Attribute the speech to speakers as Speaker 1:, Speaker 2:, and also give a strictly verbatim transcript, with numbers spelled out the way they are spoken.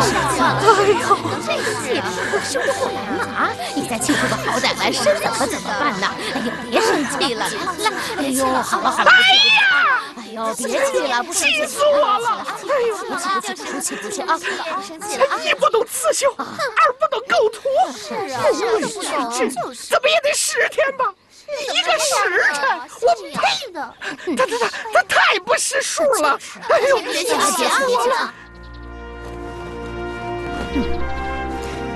Speaker 1: 哎呦，气不生不过来嘛啊！你再气出个好歹来，生的可怎么办呢？哎呦，别生气了，来来，哎呦，好了好了，哎呀，哎呦，别气了，不生气，
Speaker 2: 气死我了！哎呦，
Speaker 1: 不气不气不气不气啊！不生气了啊！
Speaker 2: 一不懂刺绣，二不懂构图，
Speaker 1: 是啊，
Speaker 2: 不会识字，怎么也得十天吧？一个时辰，我呸！他他他他太不识数了！哎呦，
Speaker 1: 别气了，别气了，别气了！